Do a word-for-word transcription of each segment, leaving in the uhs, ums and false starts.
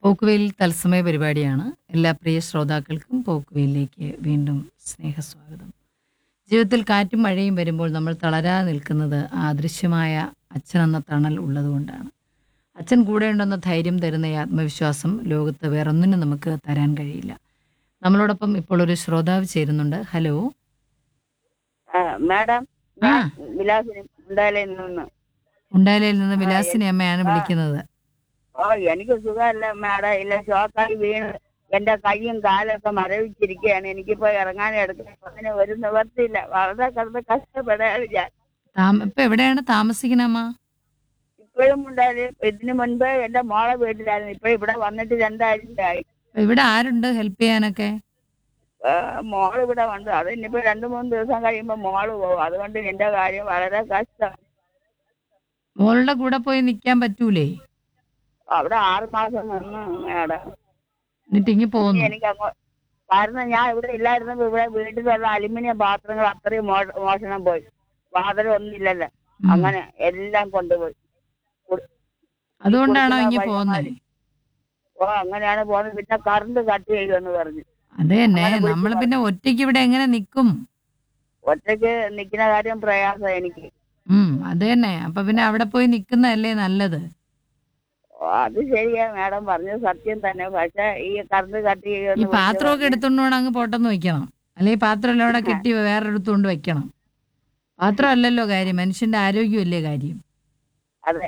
പോക്കുവെയിൽ തത്സമയ പരിപാടിയാണ്. എല്ലാ പ്രിയ ശ്രോതാക്കൾക്കും പോക്കുവെയിലേക്ക് വീണ്ടും സ്നേഹസ്വാഗതം. ജീവിതത്തിൽ കാറ്റും മഴയും വരുമ്പോൾ നമ്മൾ തളരാതെ നിൽക്കുന്നത് ആ അദൃശ്യമായ അച്ഛനെന്ന തണൽ ഉള്ളതുകൊണ്ടാണ്. അച്ഛൻ കൂടെയുണ്ടെന്ന ധൈര്യം തരുന്ന ഈ ആത്മവിശ്വാസം ലോകത്ത് വേറൊന്നിനും നമുക്ക് തരാൻ കഴിയില്ല. നമ്മളോടൊപ്പം ഇപ്പോൾ ഒരു ശ്രോതാവ് ചേരുന്നുണ്ട്. ഹലോ. ആ, മാഡം ആ ഞാൻ വിലാസിനി ഉണ്ടായാലേ നിന്ന് ഉണ്ടായാലയിൽ നിന്ന് ആ, വിലാസിനി എ- അമ്മയാണ് ആ, വിളിക്കുന്നത്. ഓ എനിക്ക് സുഖമല്ല മാഡം. ഇല്ല, ഷോക്കായി വീണ് എന്റെ കൈയും കാലൊക്കെ മരവിച്ചിരിക്കുകയാണ്. എനിക്കിപ്പോ ഇറങ്ങാനും എടുക്കാൻ അതിന് ഒരു നിവർത്തിയില്ല. വളരെ കിടന്ന് കഷ്ടപ്പെടാണ് ഞാൻ. താമ ഇപ്പൊ എവിടെയാണ് താമസിക്കുന്നത് അമ്മ? ഇപ്പോഴും ഉണ്ടായാലും ഇതിനു മുൻപ് എന്റെ മോളെ വീട്ടിലായിരുന്നു. ഇപ്പൊ ഇവിടെ വന്നിട്ട് രണ്ടാഴ്ചയായി. ഇവിടെ ആരുണ്ട് ഹെൽപ്പ് ചെയ്യാനൊക്കെ? ആ, മോള് ഇവിടെ ഉണ്ട്. അത് ഇനിയിപ്പോ രണ്ടു മൂന്ന് ദിവസം കഴിയുമ്പോ മോള് പോകും. അതുകൊണ്ട് എന്റെ കാര്യം വളരെ കഷ്ടം. മോളുടെ കൂടെ പോയി നിൽക്കാൻ പറ്റൂലേ? അവിടെ ആറ് മാസം നിന്ന് മാഡം. എന്നിട്ട് ഇങ്ങി ഇനി പോന്നു. എനിക്ക് അങ്ങോ കാരണം ഞാൻ ഇവിടെ ഇല്ലായിരുന്നപ്പോ ഇവിടെ വീട്ടിലുള്ള അലുമിനിയം പാത്രങ്ങൾ അത്രയും മോ- മോഷണം പോയി. വാതിലും ഒന്നുമില്ലല്ലോ. ഉം. അങ്ങനെ എല്ലാം കൊണ്ടുപോയി. കു- ഈ അതുകൊണ്ടാണോ കൊടുക്കുന്ന ഇങ്ങി പോന്നേ? പയ്യന്മാര് ഓ അങ്ങനെയാണ് പോകുന്നത്. പിന്നെ കറണ്ട് കട്ട് ചെയ്യുമെന്ന് പറഞ്ഞു. അത് തന്നെ, അങ്ങനെ വിളിച്ചു നമ്മൾ പറഞ്ഞു. പിന്നെ ഒറ്റയ്ക്ക് ഇവിടെ എങ്ങനെ നിൽക്കും? ഒറ്റയ്ക്ക് നിൽക്കുന്ന കാര്യം പ്രയാസം എനിക്ക്. ഉം അത് തന്നെ. അപ്പൊ പിന്നെ അവിടെ പോയി നിൽക്കുന്നതല്ലേ നല്ലത്. ഓ, അത് ശരിയാ മാഡം പറഞ്ഞത് സത്യം തന്നെ. പക്ഷെ ഈ കറണ്ട് കട്ട് ഈ ചെയ്യുമെന്ന് വിളിച്ചു പാത്രമൊക്കെ പറഞ്ഞു. എടുത്തോണ്ട് പോകണം, അങ്ങ് പൊട്ടെന്ന് വെക്കണം. അല്ലെങ്കിൽ പാത്രം എല്ലാം അവിടെ കെട്ടി വേറെ എടുത്തുകൊണ്ട് വെക്കണം. പാത്രമല്ലല്ലോ കാര്യം, മനുഷ്യന്റെ ആരോഗ്യമല്ലേ കാര്യം. അതെ.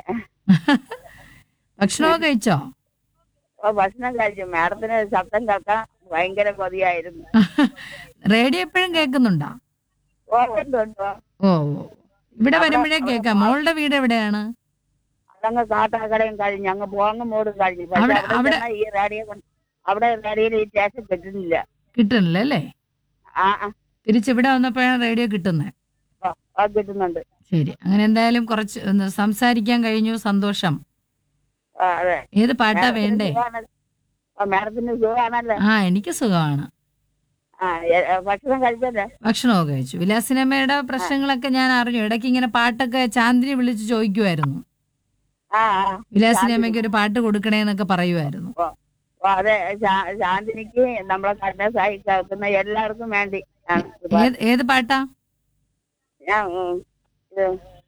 ഭക്ഷണമൊക്കെ കഴിച്ചോ? ഓ, ഭക്ഷണം കഴിച്ചു. മാഡത്തിന് ശബ്ദം കേൾക്കാൻ ഭയങ്കര കൊതിയായിരുന്നു. റേഡിയോ എപ്പോഴും കേൾക്കുന്നുണ്ടോ? ഓ, ഉണ്ട് ഉണ്ട്. ഓ ഓ. ഇവിടെ അവിടെ വരുമ്പോഴേ അവിടെ കേൾക്കാം. മാ- മോളുടെ വീട് എവിടെയാണ്? അതങ്ങ് കാട്ടാക്കടയും കഴിഞ്ഞ് അങ്ങ് പോങ്ങ മോടും കഴിഞ്ഞു. പക്ഷെ അവിടെ അവിടെ അവിടെ ചെന്നാൽ ഈ റേഡിയോ കൊണ്ട് അവിടെ റേഡിയോയിൽ ഈ സ്റ്റേഷൻ കിട്ടുന്നില്ല. കിട്ടണില്ല അല്ലേ? ആ ആ തിരിച്ചിവിടെ വന്നപ്പോഴാണ് റേഡിയോ കിട്ടുന്നത്. ആ, ആ, കിട്ടുന്നുണ്ട്. ശരി, അങ്ങനെ എന്തായാലും കുറച്ച് ഒന്ന് സംസാരിക്കാൻ കഴിഞ്ഞു, സന്തോഷം. ആ, അതെ. ഏത് പാട്ടാ മാഡത്തിന് വേണ്ടേ? സുഖമാണല്ലോ. ആ, മാഡത്തിന് സുഖമാണല്ലോ. ആ എനിക്ക് സുഖമാണ്. ആ, എ- എ, ഭക്ഷണം കഴിച്ചല്ലേ? ഭക്ഷണമൊക്കെ കഴിച്ചു. വിലാസിനമ്മയുടെ ആ പ്രശ്നങ്ങളൊക്കെ ഞാൻ അറിഞ്ഞു. ഇടയ്ക്ക് ഇങ്ങനെ പാട്ടൊക്കെ ചാന്ദിനി വിളിച്ച് ചോദിക്കുമായിരുന്നു. ആ ആ, ശാന്തിനി. വിലാസിനമ്മയ്ക്ക് ഒരു പാട്ട് കൊടുക്കണേന്നൊക്കെ പറയുമായിരുന്നു. ഓ ഓ, അതെ. ശാ- ശാന്തിനിക്ക് നമ്മളെ കണ്ട സായി കേൾക്കുന്ന എല്ലാവർക്കും വേണ്ടി ആണ് ഈ പാട്ട്. ഏത് ഏത് പാട്ടാ? ഞാൻ ഉം, ഇത്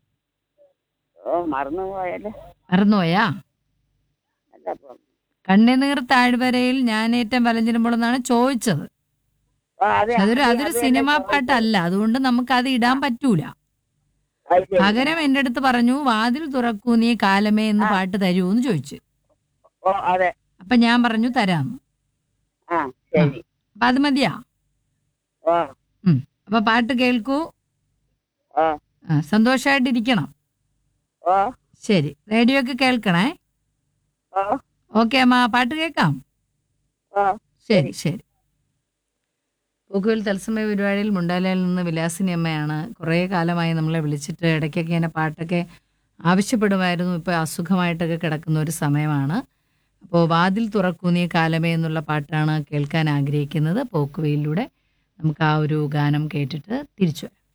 ഓ മറന്നുപോയല്ലേ. മറന്നുപോയാ? അല്ല, ഇപ്പം. കണ്ണുനീർ താഴ്വരയിൽ ഞാനേറ്റം വലഞ്ഞിരുമ്പോഴെന്നാണ് ചോദിച്ചത്. ഓ, അതെ. പക്ഷെ അതൊരു അത് അതൊരു അത് തന്നെ സിനിമാ ചോദിച്ചത്. പാട്ടല്ല, അതുകൊണ്ട് നമുക്ക് അത് ആ, ഇടാൻ പറ്റൂല. അത് ശരി. പകരം എൻ്റെ അടുത്ത് പറഞ്ഞു, വാതിൽ തുറക്കൂ നീ കാലമേ എന്ന് ആ, പാട്ട് തരൂ എന്ന് ചോദിച്ചു. ഓ, അതെ. അപ്പൊ ഞാൻ പറഞ്ഞു തരാന്ന്. ആ, ആ ശരി. അപ്പൊ അത് മതിയാ. ഓ ഉം അപ്പൊ പാട്ട് കേൾക്കൂ. ഓ ആ സന്തോഷമായിട്ടിരിക്കണം. ഓ ശരി, റേഡിയോ ഒക്കെ കേൾക്കണേ. ഓ ഓക്കെ അമ്മ, പാട്ട് കേൾക്കാം. ഓ ശരി ശരി. ശരി. പോക്കുവെയിൽ തത്സമയ പരിപാടിയിൽ മുണ്ടാലയിൽ നിന്ന് വിലാസിനി അമ്മയാണ്. കുറേ കാലമായി നമ്മളെ വിളിച്ചിട്ട് ഇടയ്ക്കൊക്കെ ഇങ്ങനെ പാട്ടൊക്കെ ആവശ്യപ്പെടുമായിരുന്നു. ഇപ്പോൾ അസുഖമായിട്ടൊക്കെ കിടക്കുന്ന ഒരു സമയമാണ്. അപ്പോൾ വാതിൽ തുറക്കൂ നീ കാലമേ എന്നുള്ള പാട്ടാണ് കേൾക്കാൻ ആഗ്രഹിക്കുന്നത്. പോക്കുവെയിലൂടെ നമുക്ക് ആ ഒരു ഗാനം കേട്ടിട്ട് തിരിച്ചു വരാം.